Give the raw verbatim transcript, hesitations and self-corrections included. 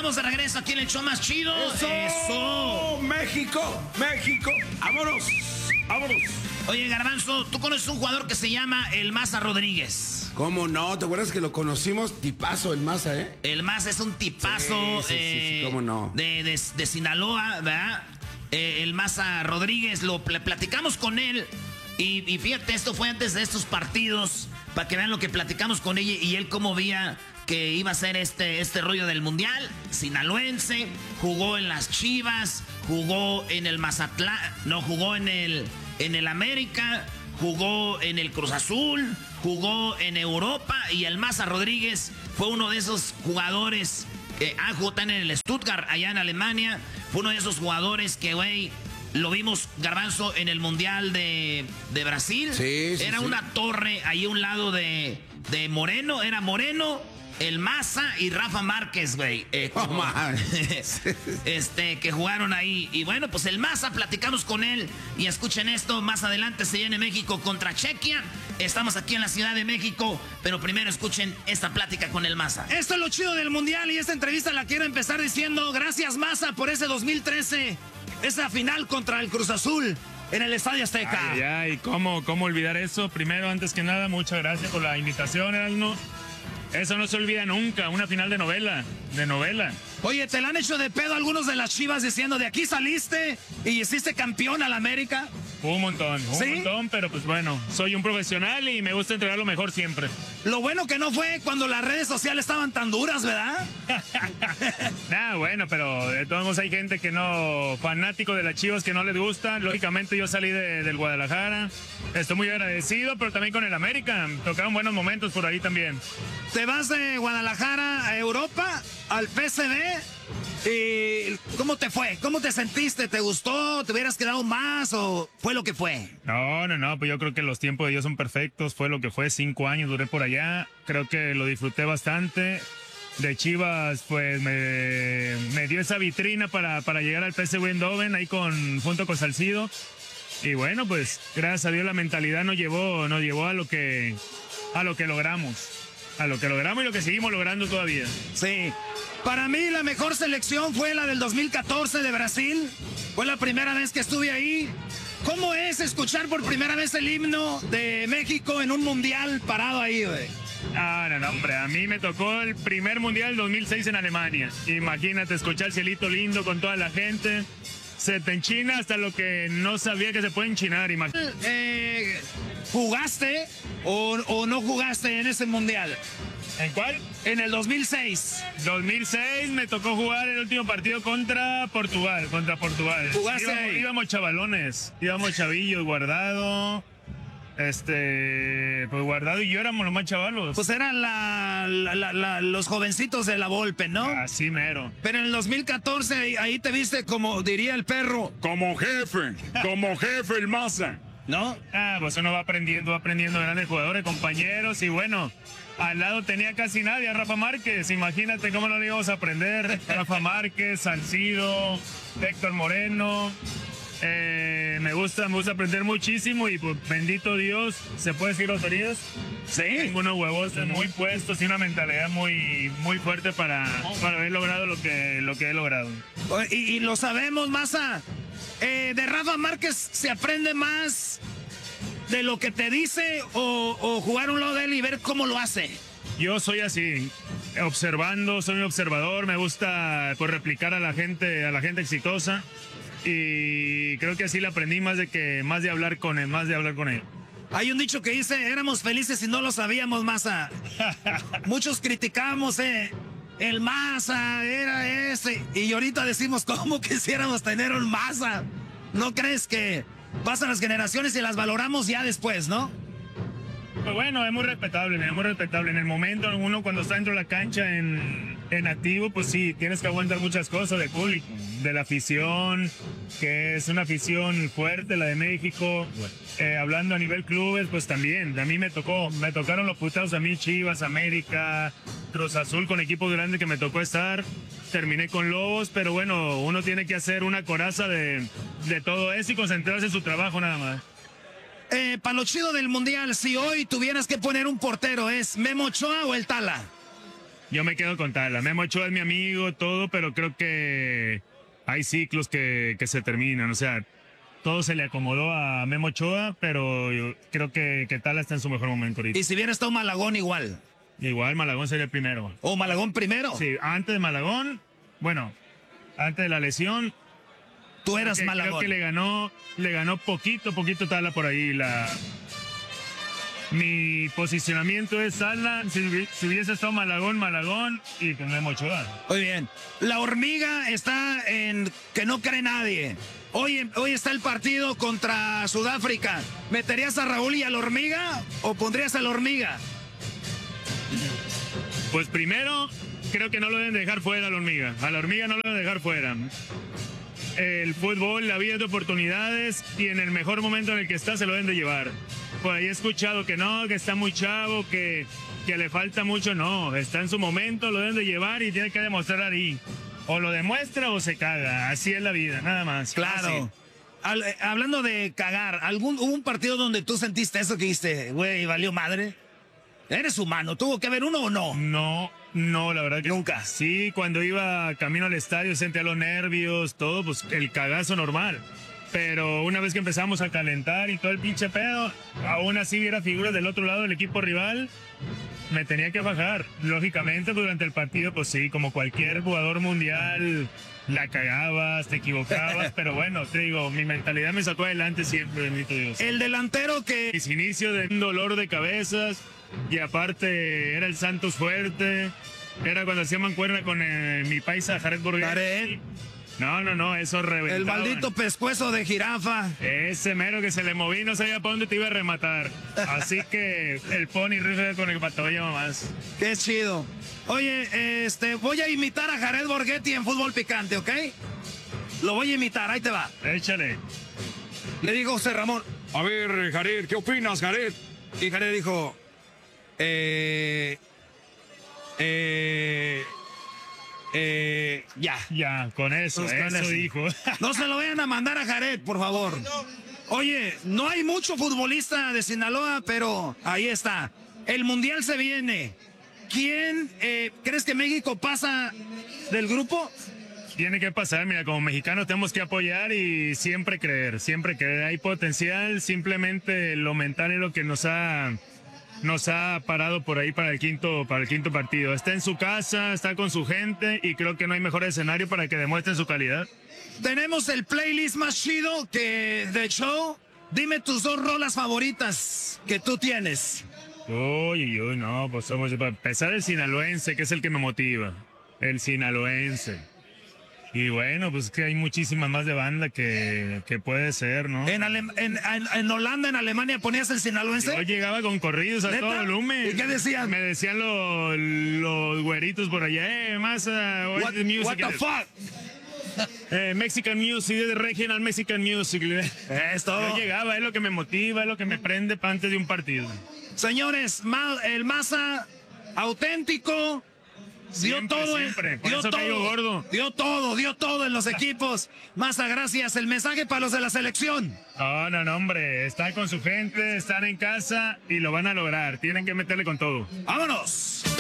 Estamos de regreso aquí en el show más chido. ¡Eso! ¡Eso! ¡México! ¡México! ¡Vámonos! ¡Vámonos! Oye, Garbanzo, ¿tú conoces un jugador que se llama el Maza Rodríguez? ¿Cómo no? ¿Te acuerdas que lo conocimos? Tipazo, el Maza, ¿eh? El Maza es un tipazo. Sí, sí, eh, sí, sí, ¿cómo no? De, de, de Sinaloa, ¿verdad? Eh, el Maza Rodríguez, lo pl platicamos con él. Y, y fíjate, esto fue antes de estos partidos, para que vean lo que platicamos con ella y él cómo veía que iba a ser este, este rollo del Mundial. Sinaloense, jugó en las Chivas, jugó en el Mazatlán, no, jugó en el, en el América, jugó en el Cruz Azul, jugó en Europa y el Maza Rodríguez fue uno de esos jugadores que ah, jugó también en el Stuttgart, allá en Alemania, fue uno de esos jugadores que, güey, lo vimos, Garbanzo, en el Mundial de, de Brasil. Sí, sí, era sí. una torre ahí a un lado de, de Moreno. Era Moreno, el Maza y Rafa Márquez, güey. Eh, como, Oh, este, que jugaron ahí. Y bueno, pues el Maza, platicamos con él. Y escuchen esto, más adelante se viene México contra Chequia. Estamos aquí en la Ciudad de México, pero primero escuchen esta plática con el Maza. Esto es lo chido del Mundial y esta entrevista la quiero empezar diciendo gracias, Maza, por ese dos mil trece. Esa final contra el Cruz Azul en el Estadio Azteca. Ay, ay, ¿cómo, ¿cómo olvidar eso? Primero, antes que nada, muchas gracias por la invitación, Erasmo. Eso no se olvida nunca, una final de novela, de novela. Oye, ¿te la han hecho de pedo algunos de las Chivas diciendo de aquí saliste y hiciste campeón al América? Un montón, un ¿Sí? montón, pero pues bueno, soy un profesional y me gusta entregar lo mejor siempre. Lo bueno que no fue cuando las redes sociales estaban tan duras, ¿verdad? Nah, bueno, pero de todos modos hay gente que no, fanático de las Chivas que no les gusta. Lógicamente yo salí de, del Guadalajara, estoy muy agradecido, pero también con el América, tocaron buenos momentos por ahí también. Te vas de Guadalajara a Europa, al P S V. ¿Y cómo te fue? ¿Cómo te sentiste? ¿Te gustó? ¿Te hubieras quedado más o fue lo que fue? No, no, no, pues yo creo que los tiempos de Dios son perfectos. Fue lo que fue, cinco años duré por allá. Creo que lo disfruté bastante. De Chivas, pues me, me dio esa vitrina para, para llegar al P S V Eindhoven ahí con, junto con Salcido. Y bueno, pues gracias a Dios la mentalidad nos llevó, nos llevó a lo que, a lo que logramos. A lo que logramos y lo que seguimos logrando todavía. Sí. Para mí la mejor selección fue la del dos mil catorce de Brasil. Fue la primera vez que estuve ahí. ¿Cómo es escuchar por primera vez el himno de México en un mundial parado ahí, güey? Ah, no, no, hombre, a mí me tocó el primer mundial dos mil seis en Alemania. Imagínate escuchar el cielito lindo con toda la gente. Se te enchina hasta lo que no sabía que se puede enchinar, imagínate. Eh, ¿Jugaste o, o no jugaste en ese mundial? ¿En cuál? En el dos mil seis. dos mil seis me tocó jugar el último partido contra Portugal, contra Portugal. ¿Jugaste íbamos, ahí? íbamos chavalones, íbamos chavillos, Guardado, este, pues Guardado y yo éramos los más chavalos. Pues eran la, la, la, la, los jovencitos de la Volpe, ¿no? Así mero. Pero en el dos mil catorce ahí, ahí te viste como diría el perro, Como jefe, como jefe el Maza. ¿no? Ah, pues uno va aprendiendo, va aprendiendo grandes jugadores, compañeros y bueno, al lado tenía casi nadie, a Rafa Márquez, imagínate cómo no le íbamos a aprender. Rafa Márquez, Salcido, Héctor Moreno. Eh, me gusta, me gusta aprender muchísimo y pues, bendito Dios, ¿se puede decir groserías? Sí. Tengo unos huevos muy puestos y una mentalidad muy, muy fuerte para, para haber logrado lo que, lo que he logrado. Y, y lo sabemos, Maza. Eh, de Rafa Márquez se aprende más de lo que te dice o, o jugar a un lado de él y ver cómo lo hace. Yo soy así, observando, soy un observador, me gusta pues, replicar a la gente, a la gente exitosa y creo que así le aprendí más de que más de hablar con él, más de hablar con él. Hay un dicho que dice, éramos felices y no lo sabíamos, Maza. Muchos criticamos, eh. El Maza era ese. Y ahorita decimos, ¿cómo quisiéramos tener un Maza? ¿No crees que pasan las generaciones y las valoramos ya después, no? Pues bueno, es muy respetable, es muy respetable. En el momento, uno cuando está dentro de la cancha en, en activo, pues sí, tienes que aguantar muchas cosas del público, de la afición, que es una afición fuerte, la de México. Eh, hablando a nivel clubes, pues también, a mí me tocó, me tocaron los putados a mí, Chivas, América, Cruz Azul, con equipos grandes que me tocó estar. Terminé con Lobos, pero bueno, uno tiene que hacer una coraza de, de todo eso y concentrarse en su trabajo nada más. Eh, para lo chido del Mundial, si hoy tuvieras que poner un portero, ¿es Memo Ochoa o el Tala? yo me quedo con Tala. Memo Ochoa es mi amigo, todo, pero creo que hay ciclos que, que se terminan. O sea, todo se le acomodó a Memo Ochoa, pero yo creo que, que Tala está en su mejor momento ahorita. Y si hubiera estado Malagón igual. Igual Malagón sería el primero. ¿O Malagón primero? Sí, antes de Malagón, bueno, antes de la lesión. Tú eras que, Malagón. Creo que le ganó, le ganó poquito, poquito Tala por ahí. La, mi posicionamiento es Tala. Si, si hubiese estado Malagón, Malagón y con Memo Ochoa. Muy bien. La hormiga está en que no cree nadie. Hoy, hoy está el partido contra Sudáfrica. ¿Meterías a Raúl y a la hormiga o pondrías a la hormiga? Pues primero, creo que no lo deben dejar fuera a la hormiga. A la hormiga no lo deben dejar fuera. El fútbol, la vida es de oportunidades y en el mejor momento en el que está se lo deben de llevar. Por ahí he escuchado que no, que está muy chavo, que, que le falta mucho. No, está en su momento, lo deben de llevar y tiene que demostrar ahí. O lo demuestra o se caga. Así es la vida, nada más. Claro. Al, eh, hablando de cagar, ¿algún, ¿hubo un partido donde tú sentiste eso que dijiste, güey, valió madre? Eres humano, ¿tuvo que haber uno o no? No, no, la verdad que nunca. Sí, cuando iba camino al estadio sentía los nervios, todo, pues el cagazo normal. Pero una vez que empezamos a calentar y todo el pinche pedo, aún así viera figuras del otro lado del equipo rival, me tenía que bajar. Lógicamente, pues, durante el partido, pues sí, como cualquier jugador mundial, la cagabas, te equivocabas, pero bueno, te digo, mi mentalidad me sacó adelante siempre, bendito Dios. El delantero que... Mis inicios de un dolor de cabezas, y aparte era el Santos fuerte, era cuando hacía mancuerna con eh, mi paisa Jared Borghetti. No, no, no, eso reventaba. El maldito pescuezo de jirafa. Ese mero que se le moví, no sabía para dónde te iba a rematar. Así que el pony rifle con el patolla más. Qué chido. Oye, este, voy a imitar a Jared Borghetti en Fútbol Picante, ¿ok? Lo voy a imitar, ahí te va. Échale. Le digo José Ramón. A ver, Jared, ¿qué opinas, Jared? Y Jared dijo, eh, eh, eh, ya. Ya, con eso, Pues con eso eso. dijo. No se lo vayan a mandar a Jared, por favor. Oye, no hay mucho futbolista de Sinaloa, pero ahí está. El Mundial se viene. ¿Quién eh, crees que México pasa del grupo? Tiene que pasar, mira, como mexicanos tenemos que apoyar y siempre creer, siempre creer. Hay potencial, simplemente lo mental es lo que nos ha, nos ha parado por ahí para el quinto, para el quinto partido. Está en su casa, está con su gente y creo que no hay mejor escenario para que demuestren su calidad. Tenemos el playlist más chido que de show. Dime tus dos rolas favoritas que tú tienes. Uy, uy, uy, no, pues somos, para empezar el sinaloense, que es el que me motiva. El sinaloense. Y bueno, pues que hay muchísimas más de banda que, que puede ser, ¿no? En, Ale- en, en, en Holanda, en Alemania, ponías el sinaloense. Yo llegaba con corridos a ¿Neta? todo volumen. ¿Y qué decían? Me decían los, los güeritos por allá, eh, más, uh, what's What, the music? what the fuck? Eh, Mexican music, the regional Mexican music. Esto. Yo llegaba, es lo que me motiva, es lo que me prende para antes de un partido. Señores, Ma- el Maza auténtico. Dio Siempre, todo, en- siempre. Por dio eso caigo todo, gordo. dio todo, dio todo en los equipos. Maza, gracias. El mensaje para los de la selección. No, no, no, hombre. Están con su gente, están en casa y lo van a lograr. Tienen que meterle con todo. ¡Vámonos!